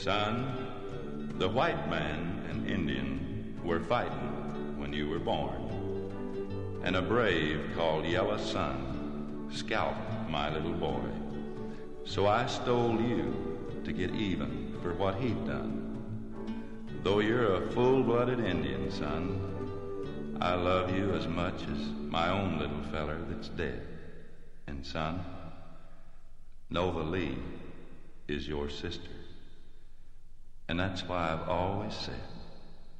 Son, the white man and Indian were fighting when you were born, and a brave called Yellow Sun scalped my little boy. So I stole you to get even for what he'd done. Though you're a full-blooded Indian, son, I love you as much as my own little feller that's dead. And son, Nova Lee is your sister. And that's why I've always said,